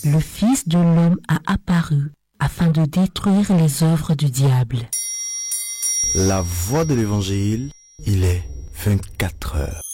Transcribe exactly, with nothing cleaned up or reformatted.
le Fils de l'homme a apparu afin de détruire les œuvres du diable. La voix de l'évangile, il est vingt-quatre heures.